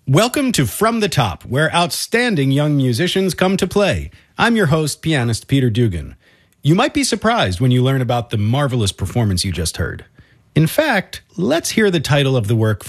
Welcome to From the Top, where outstanding young musicians come to play. I'm your host, pianist Peter Dugan. You might be surprised when you learn about the marvelous performance you just heard. In fact, let's hear the title of the work